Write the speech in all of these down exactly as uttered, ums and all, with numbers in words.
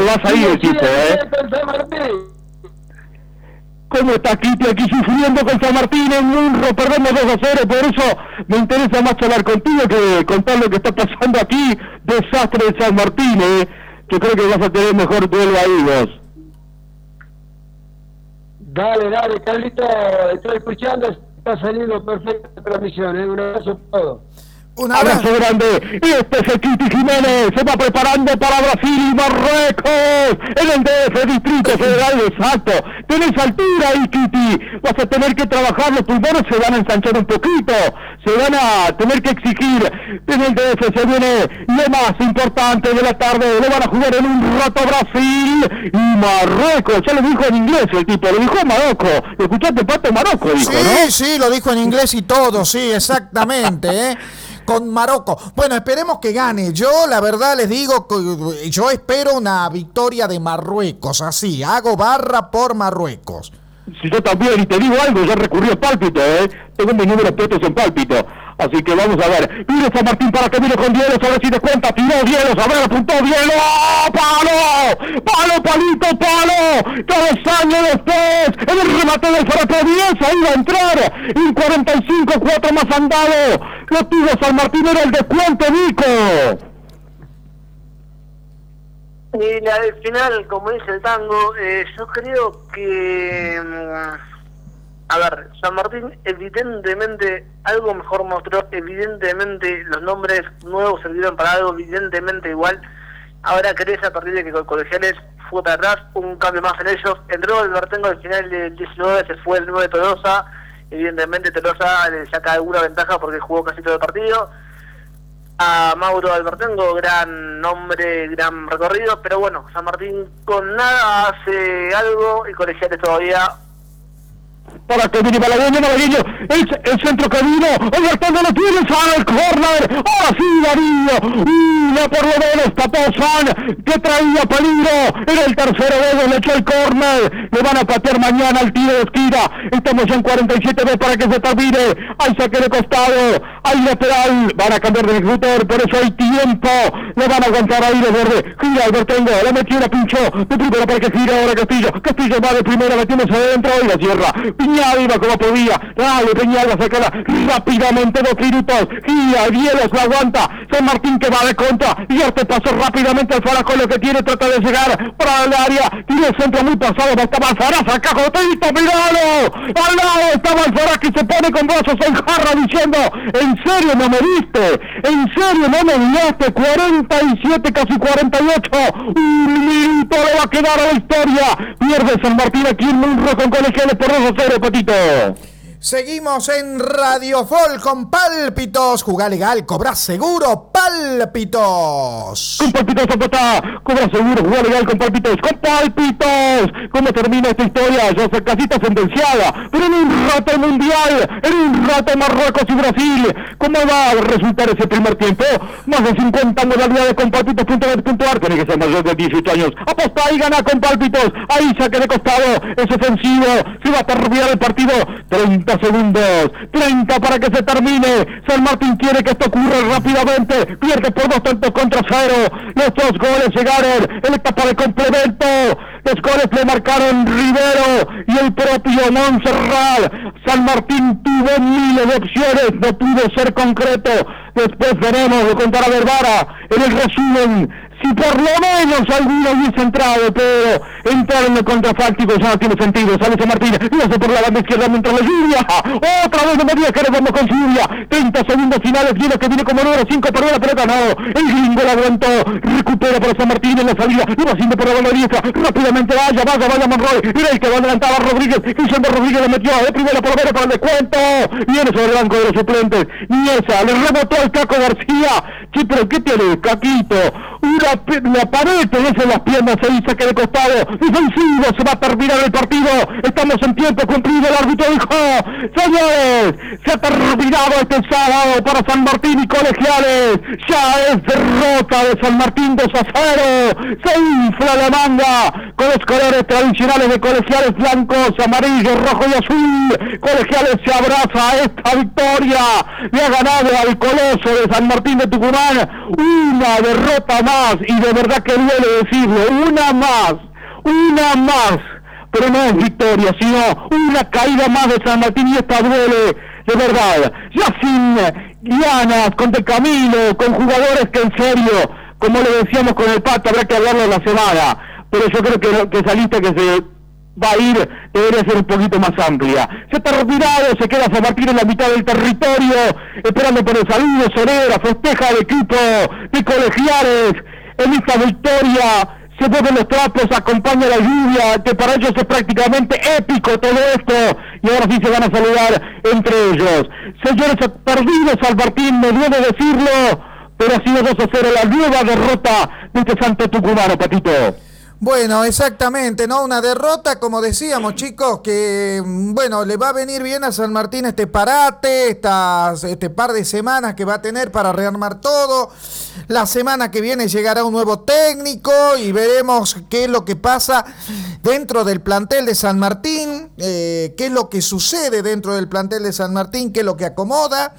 va a salir el tipo, ¿eh? ¿Cómo está Kitty aquí sufriendo con San Martín en Munro? Perdemos dos a cero, por eso me interesa más hablar contigo que contar lo que está pasando aquí. Desastre de San Martín, ¿eh? Yo creo que vas a tener mejor duelo ahí vos. Dale, dale, Carlito, estoy escuchando, está saliendo perfecta la transmisión, ¿eh? Un abrazo a todos. Un abrazo grande. Este es el Kitty Jiménez. Se va preparando para Brasil y Marruecos. En el D F, Distrito Federal de Salto. Tenés altura ahí, Kitty. Vas a tener que trabajar. Los pulmones se van a ensanchar un poquito. Se van a tener que exigir. En el D F se viene lo más importante de la tarde. Lo van a jugar en un rato Brasil y Marruecos. Ya lo dijo en inglés el tipo. Lo dijo en Marocco. ¿Lo escuchaste, Pato? Marocco dijo, sí, ¿no? Sí, lo dijo en inglés y todo. Sí, exactamente, ¿eh? Con Marocco. Bueno, esperemos que gane. Yo, la verdad, les digo, yo espero una victoria de Marruecos. Así, hago barra por Marruecos. Si yo también, y te digo algo, ya recurrí al pálpito, ¿eh? Tengo mis números puestos en pálpito. Así que vamos a ver. Mire San Martín para que viene con Diego, a ver si te cuenta. Tiró Diego, a ver, apuntó Diego. ¡Palo! ¡Palo, palito, palo! Tres años después, en el remate del Farato diez, ahí va a entrar. En cuarenta y cinco, cuatro más andado. Lo tuvo San Martín, era el descuento, Nico. Y la del final, como dice el tango, eh, yo creo que... A ver, San Martín evidentemente algo mejor mostró, evidentemente los nombres nuevos sirvieron para algo, evidentemente igual. Ahora crece a partir de que con Colegiales fue para atrás, un cambio más en ellos. Entró el Bertengo al final del diecinueve, se fue el nueve de Tolosa. Evidentemente Tolosa le saca alguna ventaja porque jugó casi todo el partido. A Mauro Albertengo, gran nombre, gran recorrido, pero bueno, San Martín con nada hace algo y Colegiales todavía. Para que viene Malagueño, Malagueño, el, el centro que vino, Albertengo lo tiene, sale el córner, ahora sí Darío, una por lo menos, tapó San, que traía peligro, en el tercero dedo le echó el córner, le van a patear mañana el tiro de esquina, estamos ya en cuarenta y siete veces para que se termine, hay saque de costado, hay lateral, van a cambiar de ejecutor, por eso hay tiempo, le van a aguantar ahí de verde, gira Albertengo, le metió la pinchó, de primera para que gira ahora Castillo, Castillo va de primera, metiéndose adentro y la cierra, Piñal iba como podía, dale Piñal va a sacarla rápidamente, dos minutos, gira, Dielos la aguanta, San Martín que va de contra, y este pasó rápidamente al Fara con lo que tiene, trata de llegar para el área, tiene el centro muy pasado, estaba Alfara, saca Jotito, miralo, al lado estaba Alfara que se pone con brazos en jarra diciendo, en serio no me diste, en serio no me miraste, cuarenta y siete, casi cuarenta y ocho, un minuto le va a quedar a la historia, pierde San Martín aquí en Munro con Colegiales por dos a cero, Patito. Seguimos en Radio Folk con Pálpitos. Jugá legal, cobrá seguro, Pálpitos. Con Pálpitos, Zapata, cobra seguro, jugá legal con Pálpitos, con Pálpitos. ¿Cómo termina esta historia? Ya se casita sentenciada, pero en un rato mundial, en un rato Marruecos y Brasil. ¿Cómo va a resultar ese primer tiempo? Más de cincuenta modalidades con Pálpitos punto net punto a r. Tiene que ser mayor de dieciocho años. Aposta y gana con Pálpitos. Ahí saque de costado, es ofensivo. Se va a terminar el partido. treinta segundos, treinta para que se termine. San Martín quiere que esto ocurra rápidamente, pierde por dos tantos contra cero, los dos goles llegaron en etapa de complemento, los goles le marcaron Rivero y el propio Montserrat. San Martín tuvo miles de opciones, no pudo ser concreto. Después veremos de contar a Vergara en el resumen si por lo menos alguno hubiese entrado, pero entrar en el contrafáctico ya no tiene sentido. Sale San Martín, y hace por la banda izquierda mientras la lluvia, otra vez no me digas que nos vamos con lluvia, treinta segundos finales, viene que viene como número cinco, perdió la pelota, no, el gringo la aguantó, recupera para San Martín en la salida, lo va haciendo por la banda diestra, rápidamente vaya, vaya, vaya Monroy, era el que va a adelantar a Rodríguez, Guillermo Rodríguez le metió de primera por la para el descuento, viene sobre el banco de los suplentes, y esa, le rebotó al Caco García, sí, pero ¿qué tiene el Caquito? Una la pared tenés en las piernas, se dice que de costado, defensivo, se va a terminar el partido, estamos en tiempo cumplido, el árbitro dijo, señores, se ha terminado este sábado para San Martín y Colegiales, ya es derrota de San Martín dos a cero, se infla la manga, con los colores tradicionales de Colegiales, blancos, amarillos, rojo y azul. Colegiales se abraza a esta victoria, le ha ganado al Coloso de San Martín de Tucumán, una derrota más, y de verdad que duele decirlo, una más, una más, pero no es victoria, sino una caída más de San Martín, y esta duele, de verdad, ya sin ganas, con De Camilo, con jugadores que en serio, como le decíamos con el Pato, habrá que hablarlo en la semana, pero yo creo que, que esa lista que se va a ir debería ser un poquito más amplia. Se está retirado, se queda San Martín en la mitad del territorio, esperando por el saludo. Solera festeja al equipo de Colegiales en esta victoria. Se mueven los trapos, acompaña la lluvia, que para ellos es prácticamente épico todo esto, y ahora sí se van a saludar entre ellos. Señores, ha perdido San Martín, me duele decirlo, pero ha sido dos a cero la nueva derrota de este Santo Tucumano, Patito. Bueno, exactamente, ¿no? Una derrota, como decíamos, chicos, que, bueno, le va a venir bien a San Martín este parate, estas, este par de semanas que va a tener para rearmar todo. La semana que viene llegará un nuevo técnico y veremos qué es lo que pasa dentro del plantel de San Martín, eh, qué es lo que sucede dentro del plantel de San Martín, qué es lo que acomoda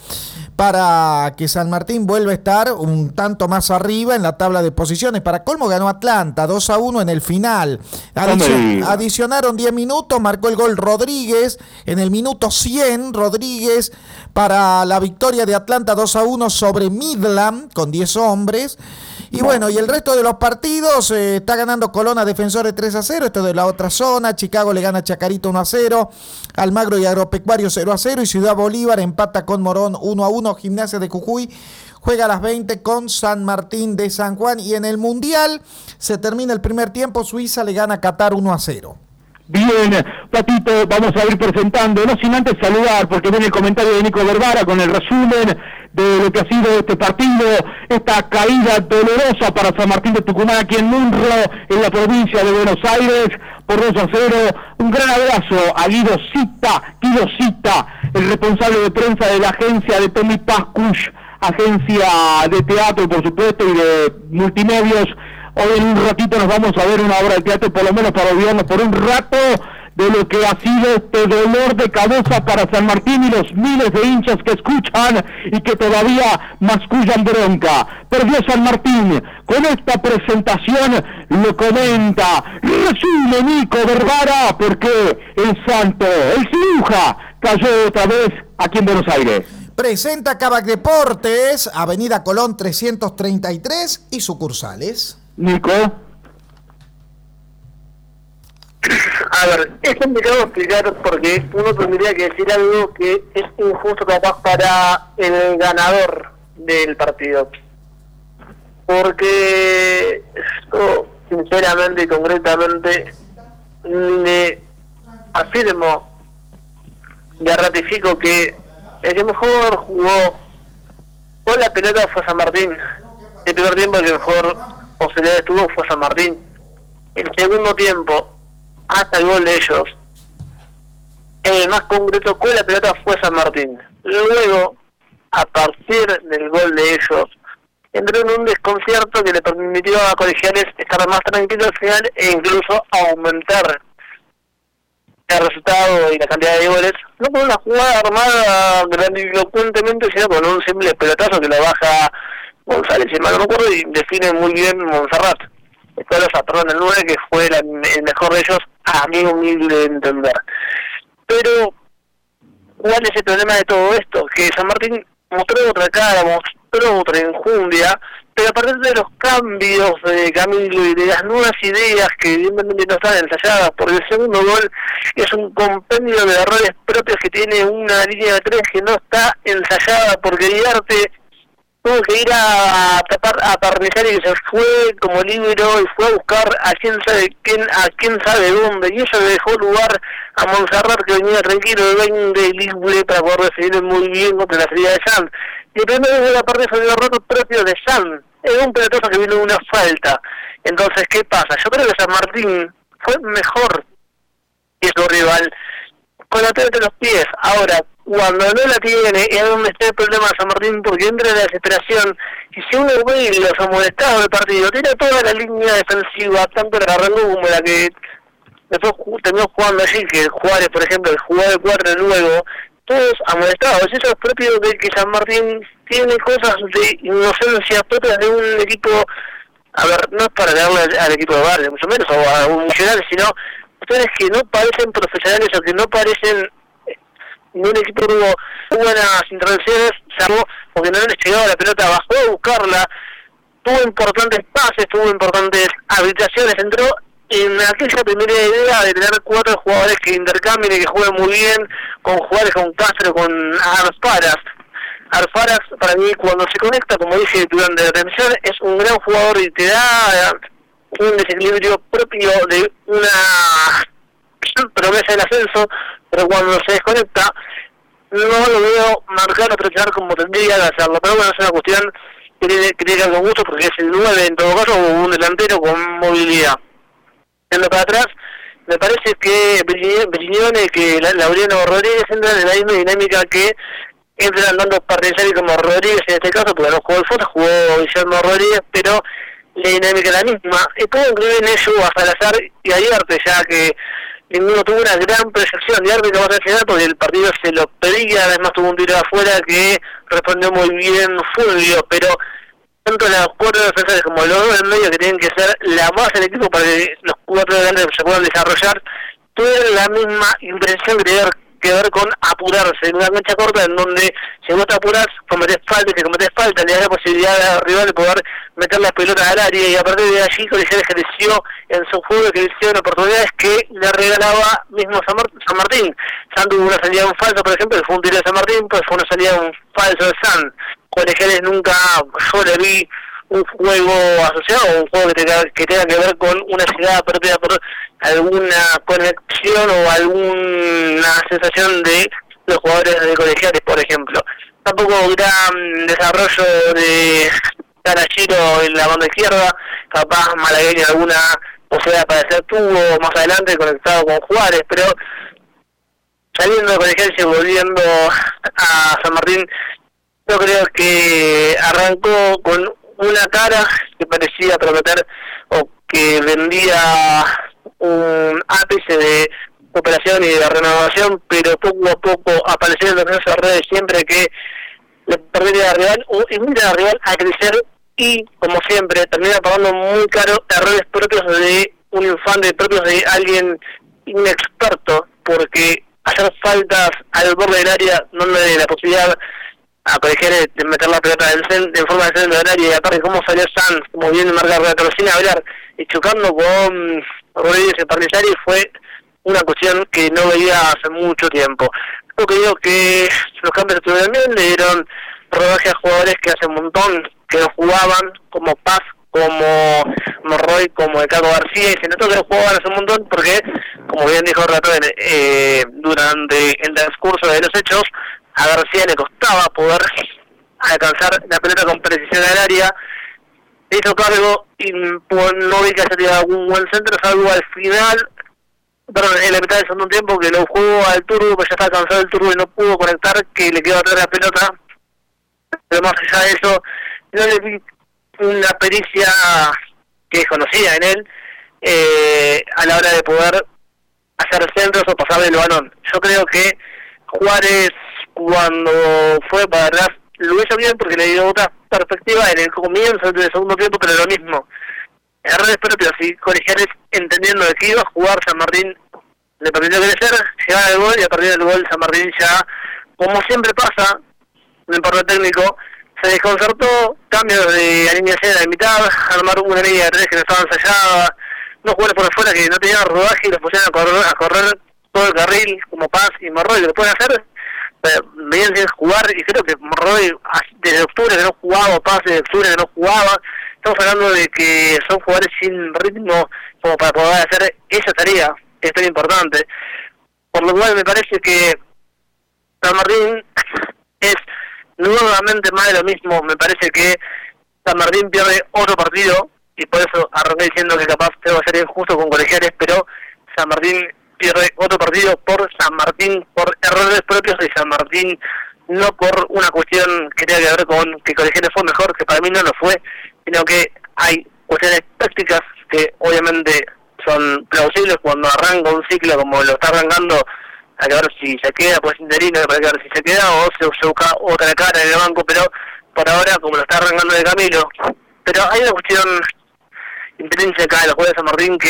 para que San Martín vuelva a estar un tanto más arriba en la tabla de posiciones. Para colmo ganó Atlanta dos a uno en el final. Adicion- adicionaron diez minutos, marcó el gol Rodríguez en el minuto cien, Rodríguez para la victoria de Atlanta dos a uno sobre Midland con diez hombres. Y bueno, y el resto de los partidos, eh, está ganando Colón a Defensores tres a cero, esto de la otra zona. Chicago le gana a Chacarito uno a cero, Almagro y Agropecuario cero a cero, y Ciudad Bolívar empata con Morón uno a uno. Gimnasia de Jujuy juega a las veinte con San Martín de San Juan, y en el Mundial se termina el primer tiempo, Suiza le gana a Qatar uno a cero. Bien, Patito, vamos a ir presentando, no sin antes saludar, porque viene el comentario de Nico Verbara con el resumen de lo que ha sido este partido, esta caída dolorosa para San Martín de Tucumán aquí en Munro, en la provincia de Buenos Aires, por dos a cero. Un gran abrazo a Guido Cita, Guido Cita, el responsable de prensa de la agencia de Tommy Pascuch, agencia de teatro, por supuesto, y de multimedios. Hoy en un ratito nos vamos a ver una obra de teatro, por lo menos para olvidarnos por un rato de lo que ha sido este dolor de cabeza para San Martín y los miles de hinchas que escuchan y que todavía mascullan bronca. Perdió San Martín. Con esta presentación lo comenta, resume Nico Verbara, porque el santo, el ciruja, cayó otra vez aquí en Buenos Aires. Presenta Cabac Deportes, Avenida Colón trescientos treinta y tres y sucursales. Nico. A ver, es complicado explicar porque uno tendría que decir algo que es injusto capaz para el ganador del partido. Porque yo, sinceramente y concretamente, le afirmo, le ratifico que el que mejor jugó con la pelota fue San Martín. El primer tiempo el que mejor posibilidades tuvo fue San Martín. El segundo tiempo, hasta el gol de ellos, el más concreto con la pelota fue San Martín. Luego, a partir del gol de ellos, entró en un desconcierto que le permitió a Colegiales estar más tranquilo al final e incluso aumentar el resultado y la cantidad de goles, no con una jugada armada grandilocuentemente, sino con un simple pelotazo que lo baja González, si mal no me acuerdo, y define muy bien Montserrat. Después los perdón, el nueve, que fue la, el mejor de ellos, a mí humilde de entender. Pero, ¿cuál es el problema de todo esto? Que San Martín mostró otra cara, mostró otra enjundia, pero a partir de los cambios de Camilo y de las nuevas ideas que evidentemente no están ensayadas, porque el segundo gol es un compendio de errores propios que tiene una línea de tres que no está ensayada, porque Guiarte tuvo que ir a tapar a Parnizar y se fue como libero y fue a buscar a quién sabe quién, a quién sabe dónde, y eso le dejó lugar a Montserrat, que venía tranquilo de veinte libre para poder decidir muy bien contra la salida de San. Y el primero de la parte fue el error propio de San, es un pelotazo que vino de una falta. Entonces, ¿qué pasa? Yo creo que San Martín fue mejor que su rival con la pelota de los pies. Ahora, cuando no la tiene, es donde está el problema de San Martín, porque entra en la desesperación, y si uno ve los amonestados del partido, tiene toda la línea defensiva, tanto la que arrancó como la que después terminó jugando allí, que Juárez, por ejemplo, el jugador de cuatro luego, todos amonestados. Eso es propio de que San Martín tiene cosas de inocencia propias de un equipo, a ver, no es para darle al, al equipo de barrio, mucho menos, o a un millonario, sino ustedes que no parecen profesionales o que no parecen ni un equipo tuvo buenas intervenciones, salvo porque no les llegaba la pelota, bajó a buscarla, tuvo importantes pases, tuvo importantes habilitaciones, entró en aquella primera idea de tener cuatro jugadores que intercambien y que jueguen muy bien, con jugadores con Castro, con Alfaraz. Alfaraz, para mí, cuando se conecta, como dije durante la transmisión, es un gran jugador y te da un desequilibrio propio de una promesa del ascenso, pero cuando se desconecta no lo veo marcar o presionar como tendría que hacerlo. Pero bueno, es una cuestión que tiene que tiene que ver con gusto, porque es el nueve en todo caso, o un delantero con movilidad. Yendo para atrás, me parece que Brignone, que Laureano Rodríguez entran en la misma dinámica que entran dando Parrizari como Rodríguez en este caso, porque no jugó el fútbol, jugó Guillermo Rodríguez, pero la dinámica es la misma. Y puedo incluir en ello a Salazar y a Diarte, ya que ninguno tuvo una gran proyección. Diarte que va a final porque el partido se lo pedía, además tuvo un tiro de afuera que respondió muy bien Fulvio, pero tanto las cuatro defensores como los dos en medio, que tienen que ser la base del equipo para que los cuatro delanteros se puedan desarrollar, tuvieron la misma impresión que tener que ver con apurarse en una cancha corta en donde si vos te apurás, cometés falta, y si cometés falta le da la posibilidad al rival de poder meter las pelotas al área, y a partir de allí Colegiales creció en su juego, creció en oportunidades que le regalaba mismo San, Mar San Martín. San tuvo una salida de un falso, por ejemplo, que fue un tiro de San Martín, pues fue una salida de un falso de San. Colegiales nunca, yo le vi un juego asociado, un juego que tenga que, tenga que ver con una llegada propia por alguna conexión o alguna sensación de los jugadores de Colegiales, por ejemplo. Tampoco gran desarrollo de Canachiro en la banda izquierda, capaz Malagueño alguna posibilidad para hacer tubo más adelante conectado con Juárez, pero saliendo de Colegiales y volviendo a San Martín, yo creo que arrancó con una cara que parecía prometer o que vendía un ápice de operación y de renovación, pero poco a poco aparecieron en esas redes siempre que le permite al rival o invita al rival a crecer, y como siempre termina pagando muy caro errores propios de un infante, propios de alguien inexperto, porque hacer faltas al borde del área no le da la posibilidad a Colegiales de meter la pelota en, cen, en forma de centro del área, y aparte cómo salió Sanz, como bien marca Renato, sin hablar, y chocando con Rodríguez y Parrizari, fue una cuestión que no veía hace mucho tiempo. Creo que digo que los cambios estuvieron bien, le dieron rodaje a jugadores que hace un montón que no jugaban, como Paz, como Morroy, como el Caco García, y se notó que no jugaban hace un montón porque, como bien dijo Renato, eh, durante el transcurso de los hechos, a García le costaba poder alcanzar la pelota con precisión al área, hizo cargo y no vi que haya tirado algún buen centro, salvo al final, perdón, en la mitad del segundo tiempo, que lo jugó al Turbo, pues ya estaba cansado el Turbo y no pudo conectar, que le quedó atrás la pelota. Pero más allá de eso, no le vi una pericia que conocía en él eh, a la hora de poder hacer centros o pasar del balón. Yo creo que Juárez, cuando fue para atrás, lo hizo bien porque le dio otra perspectiva en el comienzo del segundo tiempo, pero lo mismo, errores propios y Colegiales entendiendo de que iba a jugar San Martín le permitió crecer, llegar al gol, y a partir del gol San Martín ya, como siempre pasa, no importa el técnico, se desconcertó, cambios de alineación a la mitad, armar una línea de tres que no estaba ensayada, dos jugadores por afuera que no tenían rodaje y los pusieron a correr, a correr todo el carril, como Paz y Morroy, que lo pueden hacer, venían sin jugar, y creo que Morroy desde octubre que no jugaba, Paz desde octubre que no jugaba. Estamos hablando de que son jugadores sin ritmo como para poder hacer esa tarea, que es tan importante, por lo cual me parece que San Martín es nuevamente más de lo mismo. Me parece que San Martín pierde otro partido, y por eso arranqué diciendo que capaz tengo que ser injusto con Colegiales, pero San Martín pierde otro partido por San Martín, por errores propios de San Martín, no por una cuestión que tenga que ver con que Colegiales fue mejor, que para mí no lo fue, sino que hay cuestiones tácticas que obviamente son plausibles cuando arranca un ciclo como lo está arrancando. Hay que ver si se queda, pues interino, hay que ver si se queda o se, se busca otra cara en el banco, pero por ahora, como lo está arrancando de Camilo. Pero hay una cuestión intrínseca de los jugadores de San Martín que